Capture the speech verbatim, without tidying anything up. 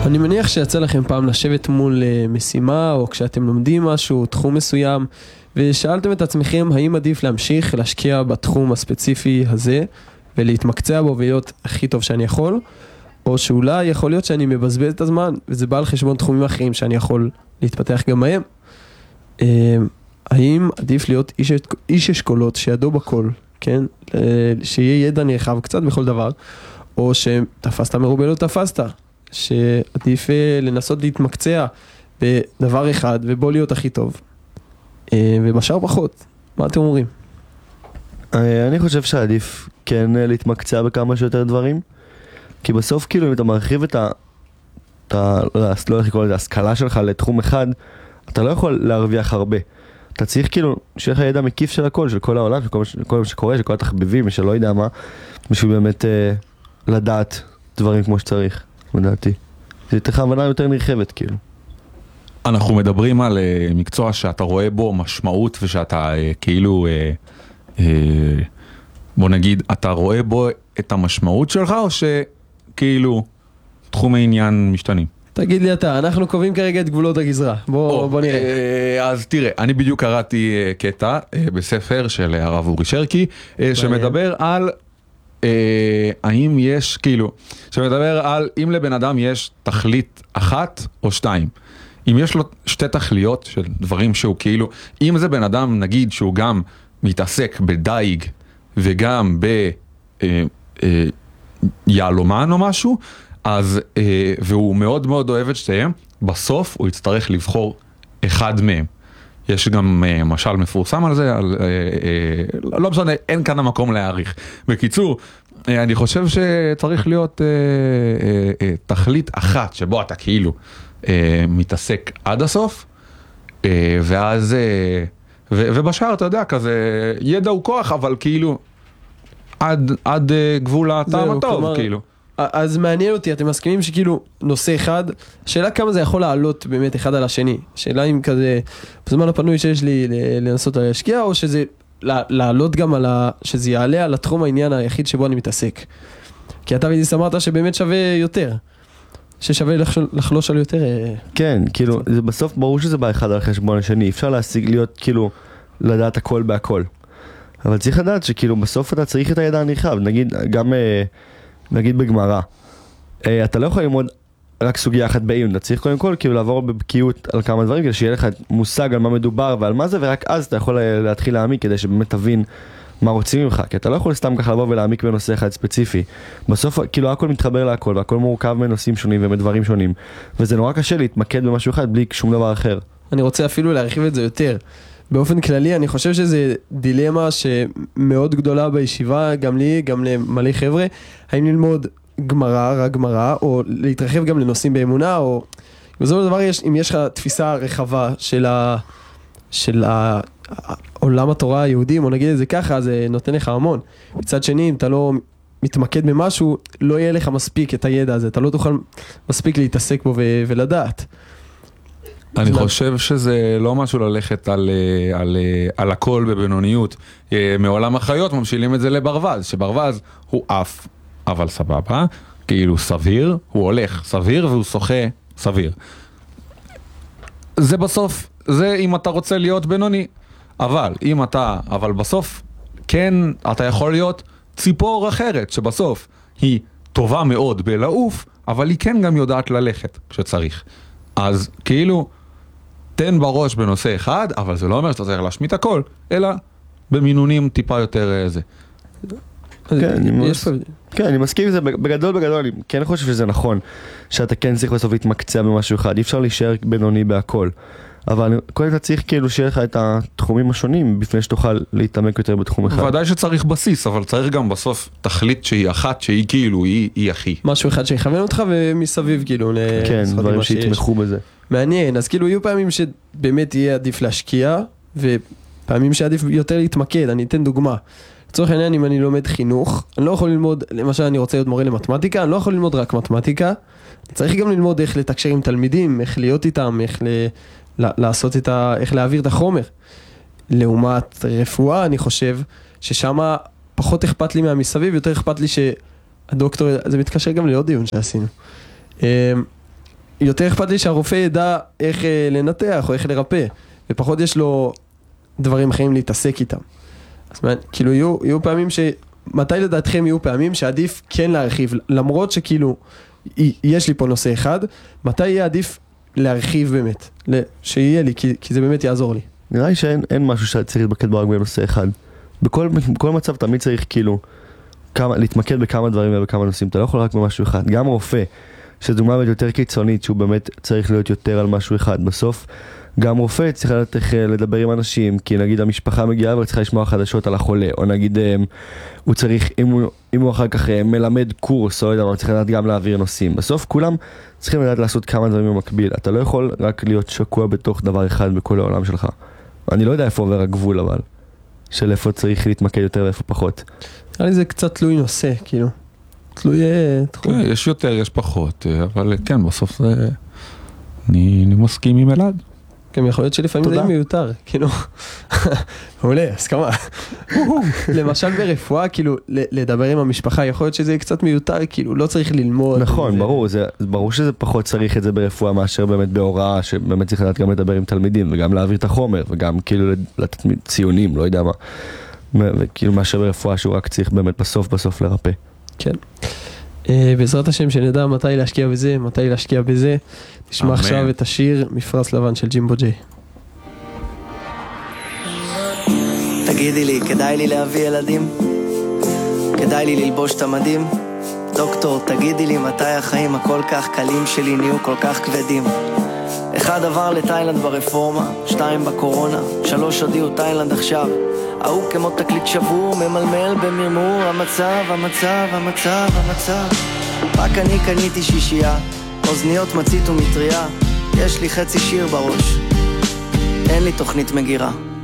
אני מניח שיצא לכם פעם לשבת מול משימה, או כשאתם לומדים משהו, תחום מסוים, ושאלתם את עצמכם האם עדיף להמשיך להשקיע בתחום הספציפי הזה, ולהתמקצע בו ולהיות הכי טוב שאני יכול, או שאולי יכול להיות שאני מבזבז את הזמן, וזה בא על חשבון תחומים אחרים שאני יכול להתפתח גם מהם. האם עדיף להיות איש, איש אשכולות שידו בכל, כן? שיהיה ידע נרחב קצת בכל דבר, או שתפסת מרובה לא תפסת, שעדיף לנסות להתמקצע בדבר אחד ובוא להיות הכי טוב, ובשאר פחות. מה אתם אומרים? אני חושב שעדיף כן להתמקצע בכמה שיותר דברים, כי בסוף כאילו אם אתה מרחיב את ה... אתה לא הולך לקרוא לזה השכלה שלך לתחום אחד, אתה לא יכול להרוויח הרבה. אתה צריך כאילו שיהיה לך ידע מקיף של הכל, של כל העולם, של כל, של כל מה שקורה, של כל התחביבים, שלא יודע מה, בשביל באמת אה, לדעת דברים כמו שצריך, לדעתי. זה תהיה הבנה יותר נרחבת כאילו. אנחנו מדברים על אה, מקצוע שאתה רואה בו משמעות ושאתה אה, כאילו, אה, אה, בוא נגיד, אתה רואה בו את המשמעות שלך או שכאילו תחום העניין משתנים? תגיד לי אתה, אנחנו קובעים כרגע את גבולות הגזרה, בוא, בוא נראה. אז תראה, אני בדיוק קראתי קטע בספר של הרב אורי שרקי, שמדבר על האם יש, כאילו, שמדבר על אם לבן אדם יש תכלית אחת או שתיים. אם יש לו שתי תכליות של דברים שהוא כאילו, אם זה בן אדם נגיד שהוא גם מתעסק בדייג וגם ביעלומן או משהו, אז, אה, והוא מאוד מאוד אוהב את שתיהם, בסוף הוא יצטרך לבחור אחד מהם. יש גם אה, משל מפורסם על זה, על, אה, אה, לא משנה, אין כאן המקום להעריך. בקיצור, אה, אני חושב שצריך להיות אה, אה, אה, תכלית אחת, שבו אתה כאילו אה, מתעסק עד הסוף, אה, ואז, אה, ו, ובשאר אתה יודע, כזה ידע הוא כוח, אבל כאילו, עד, עד אה, גבול הטעם הטוב, כלומר... כאילו. אז מעניין אותי, אתם מסכימים שכאילו נושא אחד, השאלה כמה זה יכול לעלות באמת אחד על השני, השאלה אם כזה, בזמן הפנוי שיש לי לנסות להשקיע, או שזה לעלות גם על ה... שזה יעלה על התחום העניין היחיד שבו אני מתעסק. כי אתה וידיס אמרת שבאמת שווה יותר, ששווה לחלוש על יותר... כן, כאילו, זה בסוף ברור שזה בא אחד על חשבון השני, אפשר להשיג להיות כאילו, לדעת הכל בהכל. אבל צריך לדעת שכאילו בסוף אתה צריך את הידע הנרחב, נגיד גם... נגיד בגמרא, אתה לא יכול ללמוד רק סוגיה אחת בעיון, אתה צריך קודם כל כאילו לעבור בבקיאות על כמה דברים, כדי שיהיה לך מושג על מה מדובר ועל מה זה, ורק אז אתה יכול להתחיל להעמיק כדי שבאמת תבין מה רוצים ממך, כי אתה לא יכול סתם ככה לבוא ולהעמיק בנושא אחד ספציפי. בסוף כאילו הכל מתחבר להכל, והכל מורכב מנושאים שונים ומדברים שונים, וזה נורא קשה להתמקד במשהו אחד בלי שום דבר אחר. אני רוצה אפילו להרחיב את זה יותר. באופן כללי, אני חושב שזה דילמה שמאוד גדולה בישיבה, גם לי, גם למלא חבר'ה, האם ללמוד גמרא, רק גמרא, או להתרחב גם לנושאים באמונה, או... בסופו של דבר, יש, אם יש לך תפיסה רחבה של, ה... של ה... עולם התורה היהודים, או נגיד את זה ככה, זה נותן לך המון. מצד שני, אם אתה לא מתמקד במשהו, לא יהיה לך מספיק את הידע הזה, אתה לא תוכל מספיק להתעסק בו ו... ולדעת. אני חושב שזה לא משהו ללכת על, על, על הכל בבינוניות. מעולם החיות ממשילים את זה לברווז, שברווז הוא אף, אבל סבבה, כאילו סביר, הוא הולך סביר והוא שוחה סביר. זה בסוף, זה אם אתה רוצה להיות בינוני, אבל אם אתה, אבל בסוף, כן, אתה יכול להיות ציפור אחרת, שבסוף היא טובה מאוד בלעוף, אבל היא כן גם יודעת ללכת כשצריך. אז כאילו, תן בראש בנושא אחד, אבל זה לא אומר שאתה צריך להשמיט הכל, אלא במינונים טיפה יותר זה. כן, אני מסכים עם זה, בגדול בגדול, אני כן חושב שזה נכון, שאתה כן צריך בסוף להתמקצע במשהו אחד, אי אפשר להישאר בינוני בהכל, אבל קודם אתה צריך כאילו שיהיה לך את התחומים השונים, בפני שתוכל להתעמק יותר בתחום אחד. ודאי שצריך בסיס, אבל צריך גם בסוף תכלית שהיא אחת, שהיא כאילו, היא הכי. משהו אחד שיכוון אותך ומסביב כאילו. כן, דברים שיתמכו בזה. מעניין, אז כאילו יהיו פעמים שבאמת יהיה עדיף להשקיע, ופעמים שעדיף יותר להתמקד. אני אתן דוגמה. לצורך העניין, אם אני לומד חינוך, אני לא יכול ללמוד, למשל אני רוצה להיות מורה למתמטיקה, אני לא יכול ללמוד רק מתמטיקה, צריך גם ללמוד איך לתקשר עם תלמידים, איך להיות איתם, איך ל... לעשות את ה... איך להעביר את החומר. לעומת רפואה, אני חושב ששם פחות אכפת לי מהמסביב, יותר אכפת לי שהדוקטור, זה מתקשר גם לעוד דיון שעשינו. יותר אכפת לי שהרופא ידע איך לנתח או איך לרפא, ופחות יש לו דברים אחרים להתעסק איתם. אז כאילו יהיו, יהיו פעמים ש... מתי לדעתכם יהיו פעמים שעדיף כן להרחיב, למרות שכאילו יש לי פה נושא אחד, מתי יהיה עדיף להרחיב באמת, שיהיה לי, כי, כי זה באמת יעזור לי. נראה לי שאין אין משהו שצריך להתמקד בו רק בנושא אחד. בכל, בכל מצב תמיד צריך כאילו כמה, להתמקד בכמה דברים ובכמה נושאים, אתה לא יכול רק במשהו אחד. גם רופא, שזו דוגמה יותר קיצונית, שהוא באמת צריך להיות יותר על משהו אחד. בסוף, גם רופא צריך לדעת איך לדבר עם אנשים, כי נגיד המשפחה מגיעה וצריכה לשמוע חדשות על החולה, או נגיד הוא צריך, אם הוא, אם הוא אחר כך מלמד קורס, או לא יודע, הוא צריך לדעת גם להעביר נושאים. בסוף כולם צריכים לדעת לעשות כמה דברים במקביל. אתה לא יכול רק להיות שקוע בתוך דבר אחד בכל העולם שלך. אני לא יודע איפה עובר הגבול, אבל של איפה צריך להתמקד יותר ואיפה פחות. נראה לי זה קצת תלוי נושא, כאילו. תלוי תחום. יש יותר, יש פחות, אבל כן, בסוף זה... אני מסכים עם אלעד. גם יכול להיות שלפעמים זה מיותר, כאילו, מעולה, הסכמה. למשל ברפואה, כאילו, לדבר עם המשפחה, יכול להיות שזה קצת מיותר, כאילו, לא צריך ללמוד. נכון, ברור, ברור שזה פחות צריך את זה ברפואה מאשר באמת בהוראה, שבאמת צריך לדעת גם לדבר עם תלמידים, וגם להעביר את החומר, וגם כאילו לתת ציונים, לא יודע מה, וכאילו מאשר ברפואה שהוא רק צריך באמת בסוף בסוף לרפא. כן. בעזרת השם שנדע מתי להשקיע בזה, מתי להשקיע בזה. נשמע עכשיו את השיר מפרש לבן של ג'ימבו ג'יי. תגידי לי, כדאי לי להביא ילדים? כדאי לי ללבוש את המדים? דוקטור, תגידי לי מתי החיים הכל כך קלים שלי נהיו כל כך כבדים? אחד עבר לתאילנד ברפורמה, שתיים בקורונה, שלוש הודיעו תאילנד עכשיו. ההוא כמו תקליט שבור, ממלמל במרמור, המצב, המצב, המצב, המצב. רק אני קניתי שישייה, אוזניות מצית ומטריה, יש לי חצי שיר בראש, אין לי תוכנית מגירה.